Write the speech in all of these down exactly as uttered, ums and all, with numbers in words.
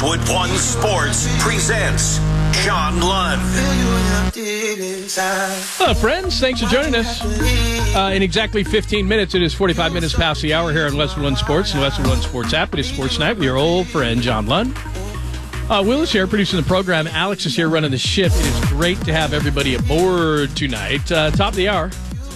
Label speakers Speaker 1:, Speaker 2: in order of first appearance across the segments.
Speaker 1: Wood One Sports presents John Lund.
Speaker 2: Hello, friends. Thanks for joining us. Uh, in exactly fifteen minutes, it is forty-five minutes past the hour here on Westwood One Sports and the Westwood One Sports app. It is Sports Night with your old friend, John Lund. Uh, Will is here producing the program. Alex is here running the ship. It is great to have everybody aboard tonight. Uh, top of the hour.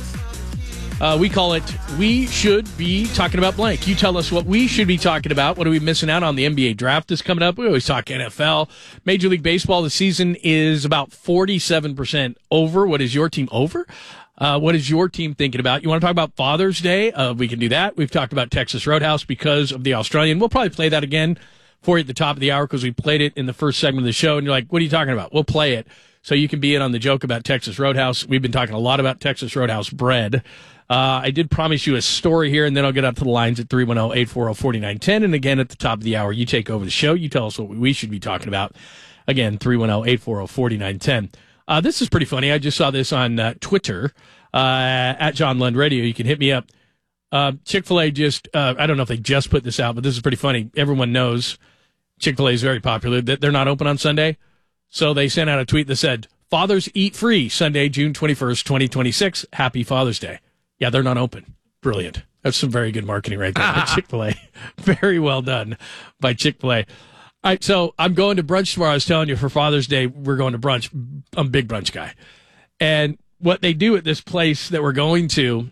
Speaker 2: Uh, we call it We Should Be Talking About Blank. You tell us what we should be talking about. What are we missing out on? The N B A draft is coming up. We always talk N F L. Major League Baseball, the season is about forty-seven percent over. What is your team over? Uh, what is your team thinking about? You want to talk about Father's Day? Uh, we can do that. We've talked about Texas Roadhouse because of the Australian. We'll probably play that again for you at the top of the hour because we played it in the first segment of the show. And you're like, what are you talking about? We'll play it so you can be in on the joke about Texas Roadhouse. We've been talking a lot about Texas Roadhouse bread. Uh, I did promise you a story here, and then I'll get up to the lines at three one zero, eight four zero, four nine one zero. And again, at the top of the hour, you take over the show. You tell us what we should be talking about. Again, three one zero, eight four zero, four nine one zero. Uh, this is pretty funny. I just saw this on uh, Twitter, uh, at John Lund Radio. You can hit me up. Uh, Chick-fil-A just, uh, I don't know if they just put this out, but this is pretty funny. Everyone knows Chick-fil-A is very popular. They're not open on Sunday. So they sent out a tweet that said, Fathers Eat Free, Sunday, June twenty-first, twenty twenty-six. Happy Father's Day. Yeah, they're not open. Brilliant. That's some very good marketing right there by Chick-fil-A. Very well done by Chick-fil-A. All right, so I'm going to brunch tomorrow. I was telling you for Father's Day, we're going to brunch. I'm a big brunch guy. And what they do at this place that we're going to,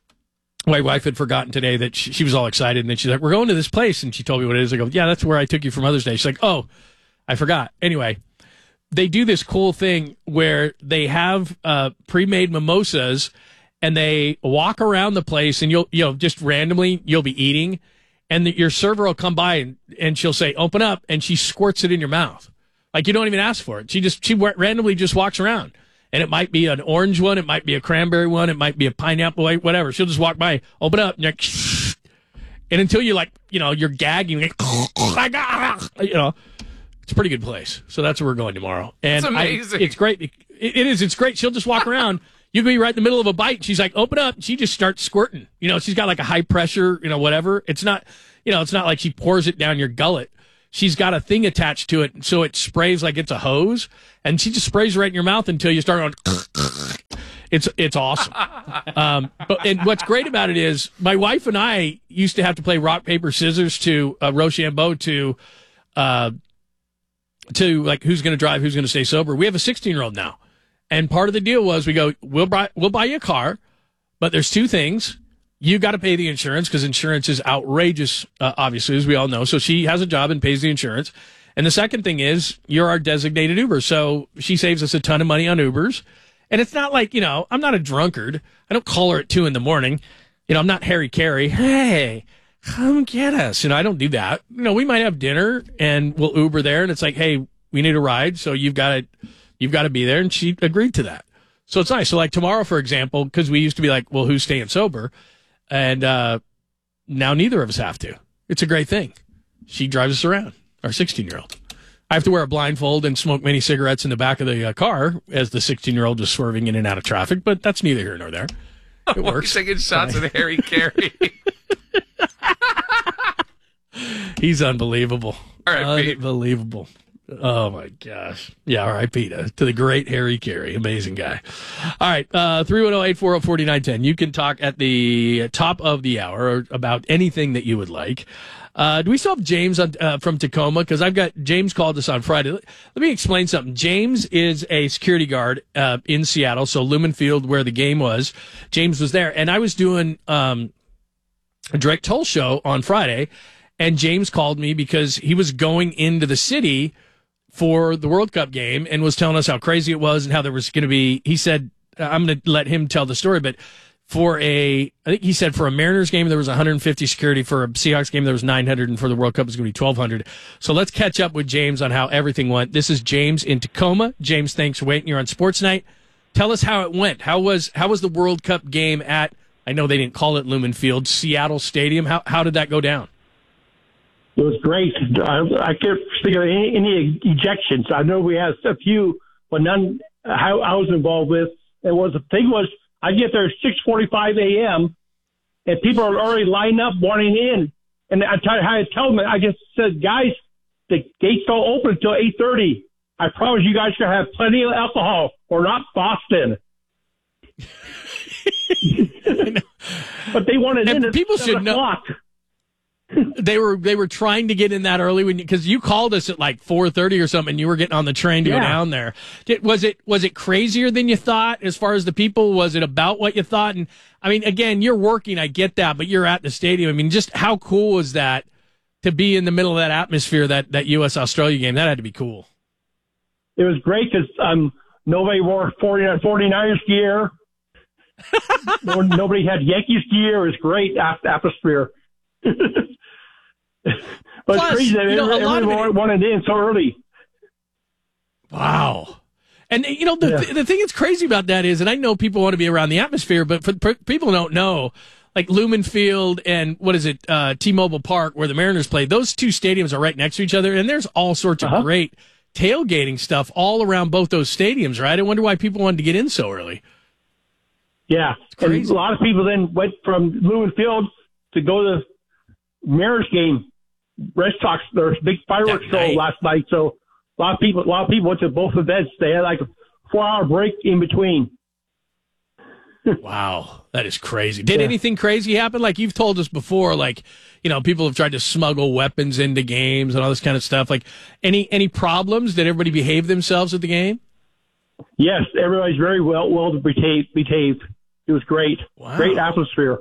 Speaker 2: my wife had forgotten today that she, she was all excited. And then she's like, we're going to this place. And she told me what it is. I go, yeah, that's where I took you for Mother's Day. She's like, oh, I forgot. Anyway, they do this cool thing where they have uh, pre-made mimosas and they walk around the place and you'll, you know, just randomly you'll be eating and the, your server will come by and, and she'll say, open up. And she squirts it in your mouth. Like you don't even ask for it. She just, she randomly just walks around and it might be an orange one. It might be a cranberry one. It might be a pineapple, whatever. She'll just walk by, open up and you're like, and until you like, you know, you're gagging, like, you know, it's a pretty good place. So that's where we're going tomorrow. And
Speaker 3: it's amazing.
Speaker 2: I, it's great. It, it is. It's great. She'll just walk around. You can be right in the middle of a bite. She's like, open up. She just starts squirting. You know, she's got like a high pressure, you know, whatever. It's not, you know, it's not like she pours it down your gullet. She's got a thing attached to it. So it sprays like it's a hose. And she just sprays right in your mouth until you start going, it's, it's awesome. Um, but, and what's great about it is my wife and I used to have to play rock, paper, scissors to uh, Rochambeau to, uh, to like who's going to drive, who's going to stay sober. We have a sixteen year old now. And part of the deal was we go, we'll buy, we'll buy you a car, but there's two things. You got to pay the insurance because insurance is outrageous, uh, obviously, as we all know. So she has a job and pays the insurance. And the second thing is you're our designated Uber. So she saves us a ton of money on Ubers. And it's not like, you know, I'm not a drunkard. I don't call her at two in the morning. You know, I'm not Harry Carey. Hey, come get us. You know, I don't do that. You know, we might have dinner and we'll Uber there. And it's like, hey, we need a ride. So you've got to... You've got to be there, and she agreed to that. So it's nice. So, like, tomorrow, for example, because we used to be like, well, who's staying sober? And uh, now neither of us have to. It's a great thing. She drives us around, our sixteen-year-old. I have to wear a blindfold and smoke many cigarettes in the back of the uh, car as the sixteen-year-old is swerving in and out of traffic, but that's neither here nor there. It works.
Speaker 3: Taking shots at Harry Carey.
Speaker 2: He's unbelievable.
Speaker 3: All right, Pete.
Speaker 2: Unbelievable. Oh, my gosh. Yeah, all right, Peter. To the great Harry Carey. Amazing guy. All right, uh, three one zero, eight four zero, four nine one zero. You can talk at the top of the hour about anything that you would like. Uh, do we still have James on, uh, from Tacoma? Because I've got James called us on Friday. Let me explain something. James is a security guard uh, in Seattle, so Lumen Field, where the game was. James was there. And I was doing um, a direct toll show on Friday, and James called me because he was going into the city for the World Cup game and was telling us how crazy it was and how there was going to be, he said, I'm going to let him tell the story, but for a, I think he said for a Mariners game, there was one hundred fifty security. For a Seahawks game, there was nine hundred. And for the World Cup, it's going to be twelve hundred. So let's catch up with James on how everything went. This is James in Tacoma. James, thanks for waiting. You're on Sports Night. Tell us how it went. How was, how was the World Cup game at, I know they didn't call it Lumen Field, Seattle Stadium. How, how did that go down?
Speaker 4: It was great. I, I can't think of any, any ejections. I know we had a few, but none I, I was involved with. It was the thing was I get there at six forty-five a.m. and people are already lined up wanting in. And I try to tell them, I just said, guys, the gates don't open until eight thirty. I promise you guys should have plenty of alcohol. We're not Boston. But they wanted
Speaker 2: and
Speaker 4: in at
Speaker 2: people
Speaker 4: seven
Speaker 2: should know.
Speaker 4: o'clock.
Speaker 2: They were they were trying to get in that early when because you, you called us at like four thirty or something. And you were getting on the train to
Speaker 4: yeah.
Speaker 2: go down there. Did, was it was it crazier than you thought as far as the people? Was it about what you thought? And I mean, again, you're working. I get that, but you're at the stadium. I mean, just how cool was that to be in the middle of that atmosphere? That that U S Australia game, that had to be cool.
Speaker 4: It was great because um, nobody wore forty-niners gear. Nobody had Yankees gear. It was great atmosphere. But
Speaker 2: Plus,
Speaker 4: it's crazy that
Speaker 2: you know,
Speaker 4: everyone
Speaker 2: it,
Speaker 4: wanted in so early.
Speaker 2: Wow. And, you know, the,
Speaker 4: yeah.
Speaker 2: th- the thing that's crazy about that is, and I know people want to be around the atmosphere, but for, for people don't know, like Lumen Field and what is it, uh, T-Mobile Park, where the Mariners played, those two stadiums are right next to each other, and there's all sorts of uh-huh. great tailgating stuff all around both those stadiums, right? I wonder why people wanted to get in so early.
Speaker 4: Yeah. And a lot of people then went from Lumen Field to go to the Mariners game. Red Sox, there was a big fireworks show last night, so a lot of people, a lot of people went to both events. They had like a four-hour break in between.
Speaker 2: Wow, that is crazy. Did
Speaker 4: yeah.
Speaker 2: anything crazy happen? Like you've told us before, like you know, people have tried to smuggle weapons into games and all this kind of stuff. Like any any problems? Did everybody behave themselves at the game?
Speaker 4: Yes, everybody's very well well behaved. behaved. It was great,
Speaker 2: wow.
Speaker 4: great atmosphere.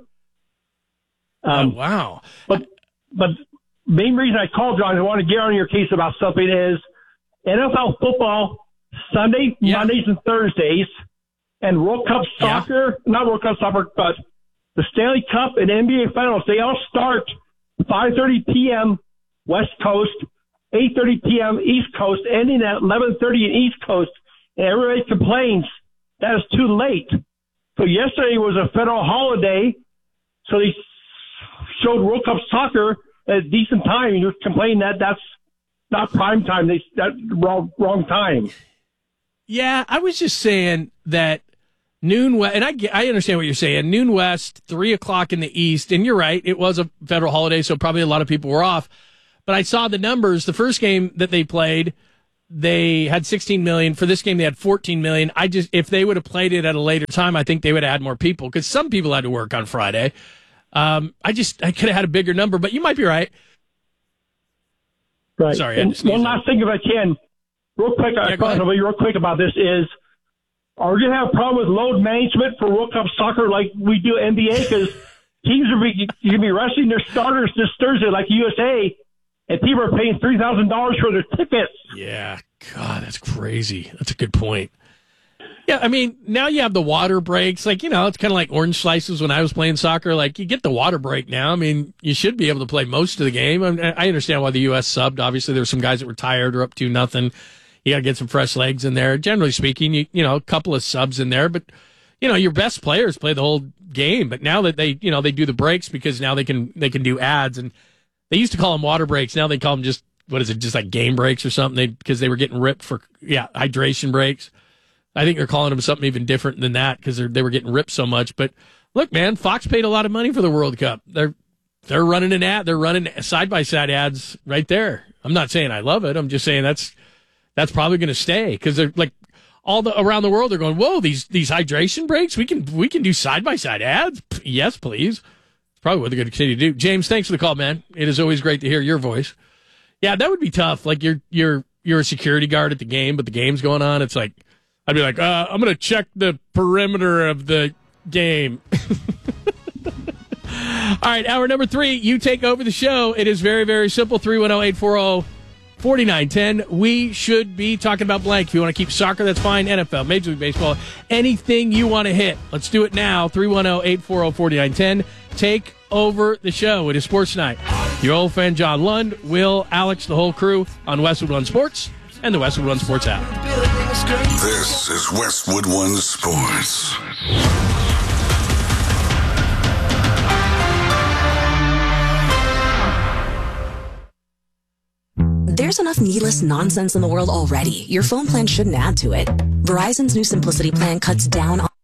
Speaker 4: Um,
Speaker 2: oh, wow,
Speaker 4: but but. Main reason I called, John, I want to get on your case about something is N F L football, Sunday,
Speaker 2: yeah.
Speaker 4: Mondays, and Thursdays, and World Cup soccer, yeah. not World Cup soccer, but the Stanley Cup and N B A Finals, they all start five thirty p.m. West Coast, eight thirty p.m. East Coast, ending at eleven thirty in East Coast, and everybody complains that is too late. So yesterday was a federal holiday, so they showed World Cup soccer at a decent time. You're complaining that that's not prime time. They that's wrong wrong time.
Speaker 2: Yeah, I was just saying that noon west, and I get, I understand what you're saying. Noon west, three o'clock in the east, and you're right. It was a federal holiday, so probably a lot of people were off. But I saw the numbers. The first game that they played, they had sixteen million. For this game, they had fourteen million. I just if they would have played it at a later time, I think they would have had more people because some people had to work on Friday. Um, I just, I could have had a bigger number, but you might be right.
Speaker 4: Right.
Speaker 2: Sorry.
Speaker 4: And one last thing, if I can, real quick,
Speaker 2: yeah,
Speaker 4: I thought real quick about this is, are we going to have a problem with load management for World Cup soccer like we do N B A? Because teams are going to be resting their starters this Thursday like U S A, and people are paying three thousand dollars for their tickets.
Speaker 2: Yeah. God, that's crazy. That's a good point. Yeah, I mean, now you have the water breaks. Like, you know, it's kind of like orange slices when I was playing soccer. Like, you get the water break now. I mean, you should be able to play most of the game. I, mean, I understand why the U S subbed. Obviously, there's some guys that were tired or up to nothing. You got to get some fresh legs in there. Generally speaking, you, you know, a couple of subs in there. But, you know, your best players play the whole game. But now that they, you know, they do the breaks because now they can they can do ads. And they used to call them water breaks. Now they call them just, what is it, just like game breaks or something? They because they were getting ripped for, yeah, hydration breaks. I think they're calling them something even different than that because they were getting ripped so much. But look, man, Fox paid a lot of money for the World Cup. They're they're running an ad. They're running side by side ads right there. I'm not saying I love it. I'm just saying that's that's probably going to stay because they're like all the around the world. They're going, whoa, these these hydration breaks. We can we can do side by side ads. Yes, please. It's probably what they're going to continue to do. James, thanks for the call, man. It is always great to hear your voice. Yeah, that would be tough. Like you're you're you're a security guard at the game, but the game's going on. It's like. I'd be like, uh, I'm going to check the perimeter of the game. All right, hour number three, you take over the show. It is very, very simple, three one zero, eight four zero, four nine one zero. We should be talking about blank. If you want to keep soccer, that's fine. N F L, Major League Baseball, anything you want to hit. Let's do it now, three one zero, eight four zero, four nine one zero. Take over the show. It is Sports Night. Your old friend John Lund, Will, Alex, the whole crew on Westwood One Sports and the Westwood One Sports app.
Speaker 1: This is Westwood One Sports.
Speaker 5: There's enough needless nonsense in the world already. Your phone plan shouldn't add to it. Verizon's new Simplicity plan cuts down on